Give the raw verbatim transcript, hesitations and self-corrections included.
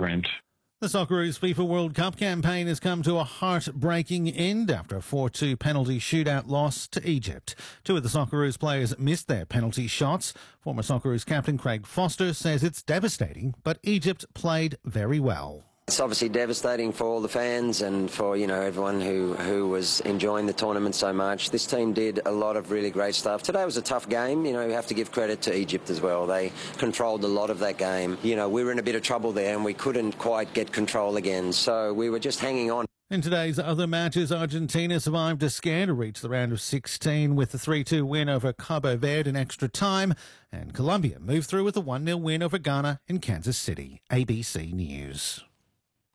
Grant. The Socceroos FIFA World Cup campaign has come to a heartbreaking end after a four two penalty shootout loss to Egypt. Two of the Socceroos players missed their penalty shots. Former Socceroos captain Craig Foster says it's devastating, but Egypt played very well. It's obviously devastating for all the fans and for, you know, everyone who, who was enjoying the tournament so much. This team did a lot of really great stuff. Today was a tough game. You know, we have to give credit to Egypt as well. They controlled a lot of that game. You know, we were in a bit of trouble there and we couldn't quite get control again. So we were just hanging on. In today's other matches, Argentina survived a scare to reach the round of sixteen with a three two win over Cabo Verde in extra time, and Colombia moved through with a one nil win over Ghana in Kansas City. A B C News.